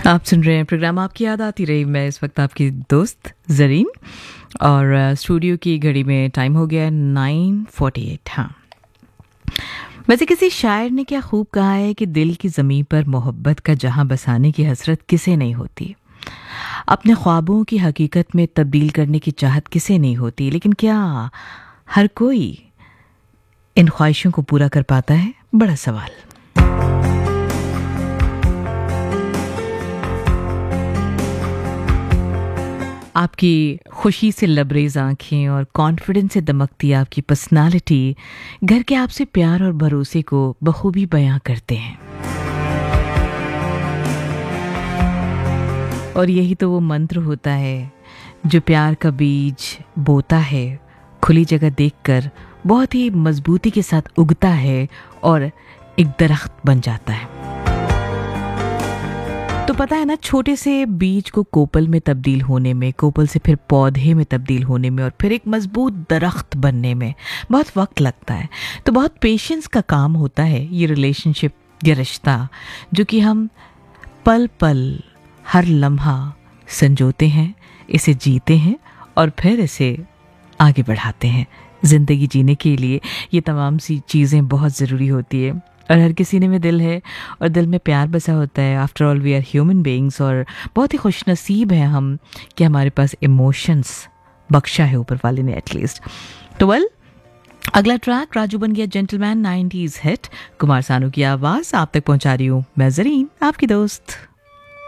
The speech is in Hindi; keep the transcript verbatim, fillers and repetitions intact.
आप सुन रहे हैं प्रोग्राम आपकी याद आती रही। मैं इस वक्त आपकी दोस्त ज़रीन और स्टूडियो की घड़ी में टाइम हो गया नाइन फोर्टी एट। हाँ, वैसे किसी शायर ने क्या खूब कहा है कि दिल की ज़मीं पर मोहब्बत का जहां बसाने की हसरत किसे नहीं होती, अपने ख्वाबों की हकीकत में तब्दील करने की चाहत किसे नहीं होती, लेकिन क्या हर कोई इन ख्वाहिशों को पूरा कर पाता है? बड़ा सवाल। आपकी खुशी से लबरेज आंखें और कॉन्फिडेंस से दमकती आपकी पर्सनालिटी घर के आपसे प्यार और भरोसे को बखूबी बयां करते हैं। और यही तो वो मंत्र होता है जो प्यार का बीज बोता है, खुली जगह देखकर बहुत ही मजबूती के साथ उगता है और एक दरख्त बन जाता है। तो पता है ना, छोटे से बीज को कोपल में तब्दील होने में, कोपल से फिर पौधे में तब्दील होने में और फिर एक मजबूत दरख्त बनने में बहुत वक्त लगता है। तो बहुत पेशेंस का काम होता है ये रिलेशनशिप, ये रिश्ता, जो कि हम पल पल हर लम्हा संजोते हैं, इसे जीते हैं और फिर इसे आगे बढ़ाते हैं। ज़िंदगी जीने के लिए ये तमाम सी चीज़ें बहुत ज़रूरी होती है और हर किसी ने में दिल है और दिल में प्यार बसा होता है। After all we are human beings और बहुत ही खुशनसीब हैं हम कि हमारे पास इमोशंस बख्शा है ऊपर वाले ने एटलीस्ट। तो वेल, अगला ट्रैक राजू बन गया gentleman, nineties hit, Kumar Sanu की आवाज़ आप तक पहुंचा रही हूँ मैं ज़रीन, आपकी दोस्त।